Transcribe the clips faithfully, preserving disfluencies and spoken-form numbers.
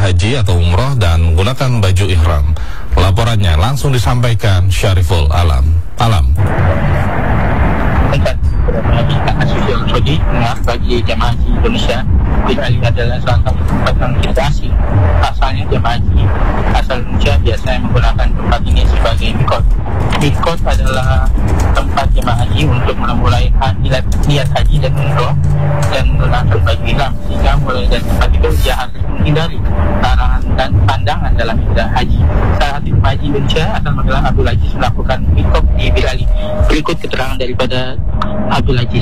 haji atau umroh dan menggunakan baju ihram. Laporannya langsung disampaikan Syariful Alam. Alam. Asosiasi Arab Saudi bagi jemaah haji Indonesia beralih adalah salah satu tempat yang tidak asing. Asalnya jemaah haji asal Indonesia biasanya menggunakan tempat ini sebagai mikot. Mikot adalah tempat jemaah haji untuk memulai niat, niat haji dan umroh dan menggunakan baju ihram, sehingga mulai dari tempat itu dia harus menghindari larangan dan pandangan dalam ibadah haji. Salah satu jemaah haji Indonesia asal Magelang Abdul Aziz melakukan mikot di Birali. Berikut keterangan daripada Abdul Aziz.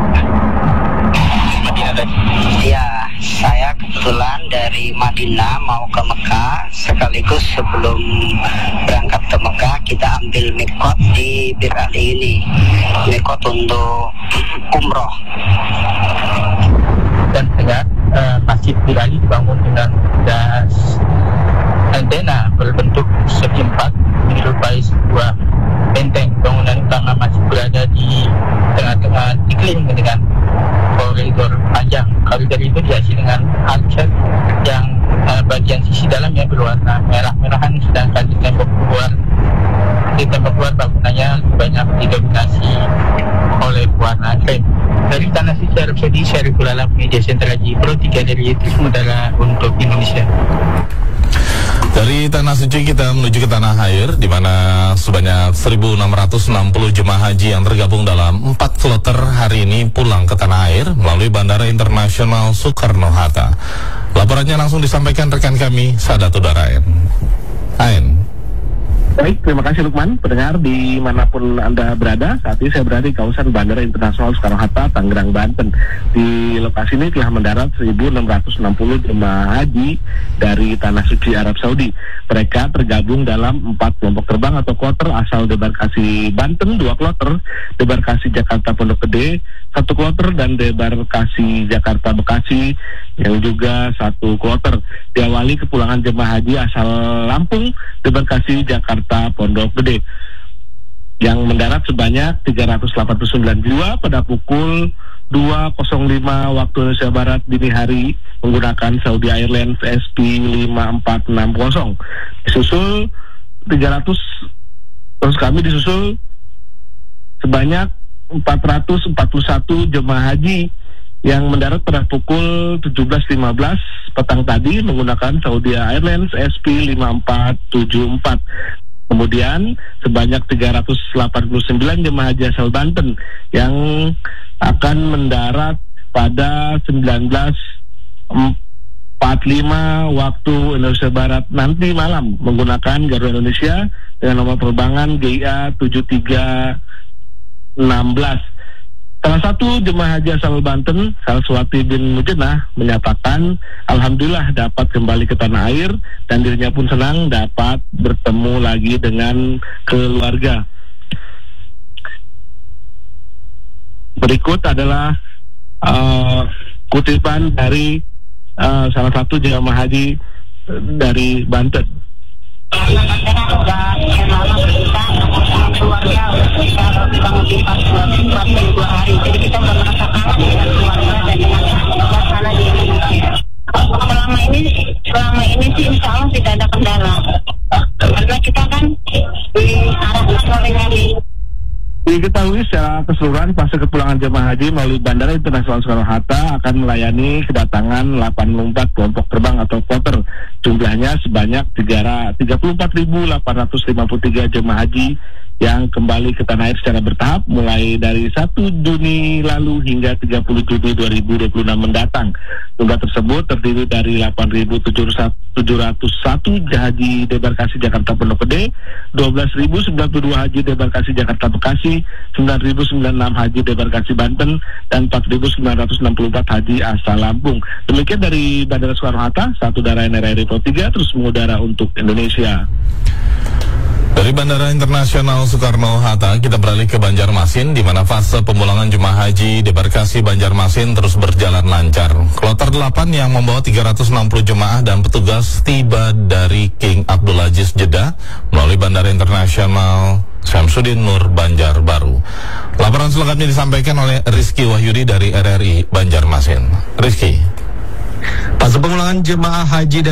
Ya, saya kebetulan dari Madinah mau ke Mekah, sekaligus sebelum berangkat ke Mekah kita ambil mikot di Bir Ali ini, mikot untuk umroh. Dan dengar uh, Masjid Bir Ali dibangun dengan das antena berbentuk segi empat menyerupai sebuah benteng. Bangunan utama masjid berada di tengah-tengah dikelilingi dengan koridor panjang. Koridor itu dihiasi dengan arcade yang uh, bagian sisi dalamnya berwarna merah-merahan, sedangkan di tembok luar di tembok luar bangunannya banyak didominasi oleh warna krem. Dari Tanah Suci Arab Saudi, Syariful Alam, Media Center Haji Pro tiga dari Terus Udara untuk Indonesia. Dari Tanah Suci kita menuju ke Tanah Air, di mana sebanyak seribu enam ratus enam puluh jemaah haji yang tergabung dalam empat kloter hari ini pulang ke Tanah Air melalui Bandara Internasional Soekarno-Hatta. Laporannya langsung disampaikan rekan kami, Sadatul Darain. Ain. Baik, terima kasih Lukman. Pendengar dimanapun Anda berada, saat ini saya berada di kawasan Bandara Internasional Soekarno-Hatta, Tangerang, Banten. Di lokasi ini telah mendarat seribu enam ratus enam puluh jemaah haji dari Tanah Suci Arab Saudi. Mereka tergabung dalam empat kelompok terbang atau kloter asal debarkasi Banten, dua kloter, debarkasi Jakarta Pondok Gede, satu kloter, dan debarkasi Jakarta Bekasi yang juga satu kloter. Diawali kepulangan jemaah haji asal Lampung, debarkasi Jakarta Pondok Gede yang mendarat sebanyak tiga ratus delapan puluh sembilan jiwa pada pukul dua nol lima waktu Indonesia Barat dini hari menggunakan Saudi Airlines S P lima empat enam nol. Disusul tiga ratus, terus kami disusul sebanyak empat ratus empat puluh satu jemaah haji yang mendarat pada pukul tujuh belas lima belas petang tadi menggunakan Saudi Airlines S P lima empat tujuh empat. Kemudian sebanyak tiga ratus delapan puluh sembilan jemaah haji asal Banten yang akan mendarat pada sembilan belas empat puluh lima waktu Indonesia Barat nanti malam menggunakan Garuda Indonesia dengan nomor penerbangan G I A tujuh tiga enam belas. Salah satu jemaah haji asal Banten, Salswati bin Mujenah, menyatakan alhamdulillah dapat kembali ke tanah air dan dirinya pun senang dapat bertemu lagi dengan keluarga. Berikut adalah uh, kutipan dari uh, salah satu jemaah haji dari Banten. Sudah selama kita keluarga bisa kurang lebih empat puluh dua hari, jadi kita sudah merasa kangen dengan keluarga dan dengan suasana di Indonesia. Selama ini, selama ini sih insya Allah tidak ada kendala, karena kita kan di arah dari. Diketahui secara keseluruhan fase kepulangan jemaah haji melalui Bandara Internasional Soekarno-Hatta akan melayani kedatangan delapan puluh empat kelompok terbang atau kloter. Jumlahnya sebanyak tiga puluh empat ribu delapan ratus lima puluh tiga jemaah haji yang kembali ke tanah air secara bertahap mulai dari satu Juni lalu hingga tiga puluh Juni dua ribu dua puluh enam mendatang. Jumlah tersebut terdiri dari delapan ribu tujuh ratus satu haji debarkasi Jakarta Pondok Gede, dua belas ribu sembilan puluh dua haji debarkasi Jakarta Bekasi, sembilan ribu sembilan puluh enam haji debarkasi Banten, dan empat ribu sembilan ratus enam puluh empat haji asal Lampung. Demikian dari Bandara Soekarno-Hatta, satu darah N R I Pro tiga terus mengudara untuk Indonesia. Dari Bandara Internasional Soekarno-Hatta kita beralih ke Banjarmasin, di mana fase pemulangan jemaah haji debarkasi Banjarmasin terus berjalan lancar. Kloter delapan yang membawa tiga ratus enam puluh jemaah dan petugas tiba dari King Abdul Aziz Jeddah melalui Bandara Internasional Syamsuddin Nur Banjarbaru. Laporan selengkapnya disampaikan oleh Rizky Wahyudi dari R R I Banjarmasin. Rizky. Fase pemulangan jemaah haji